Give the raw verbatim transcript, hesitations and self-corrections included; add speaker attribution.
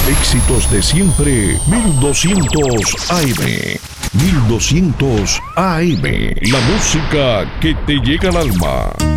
Speaker 1: Éxitos de siempre, mil doscientos A M. mil doscientos A M. La música que te llega al alma.